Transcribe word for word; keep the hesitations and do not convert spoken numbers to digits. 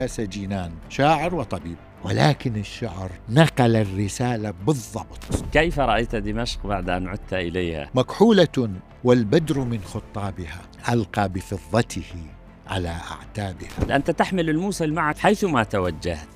سجينان شاعر وطبيب، ولكن الشعر نقل الرسالة بالضبط. كيف رأيت دمشق بعد أن عدت إليها؟ مكحولة والبدر من خطابها ألقى بفضته على أعتابها. أنت تحمل الموصل معك حيثما توجهت.